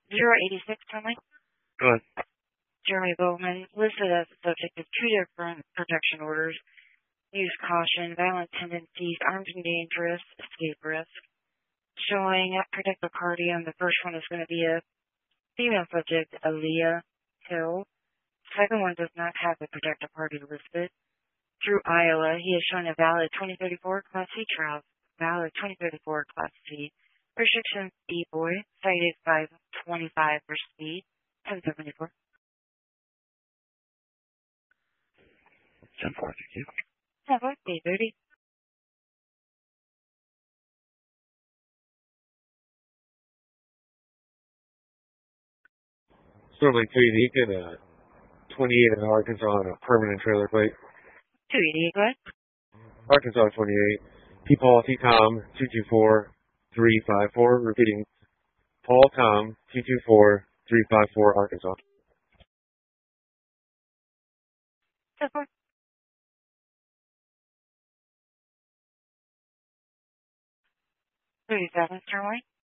086 Tommy. Go ahead. Jeremy Bowman, listed as the subject of two different protection orders. Use caution, violent tendencies, armed and dangerous, escape risk. Showing protective party on the first one is going to be a female subject, Aaliyah Hill. Second one does not have the protective party listed. Through Iowa, he has shown a valid 2034 Class C trial, valid 2034 Class C. Restriction E-Boy, cited 525 for speed, 1074. 10-4, thank you. 10-4, B30. Certainly 2 unique and 28 in Arkansas on a permanent trailer plate. 288, go ahead. Arkansas 28. P. Paul T. Tom 224354. Repeating. Paul Tom 224354 Arkansas. 10-4. 37, Starlight.